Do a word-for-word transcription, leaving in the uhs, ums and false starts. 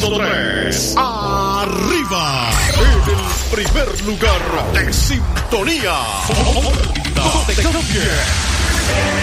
punto tres. Arriba. En el primer lugar de sintonía. No te cambies.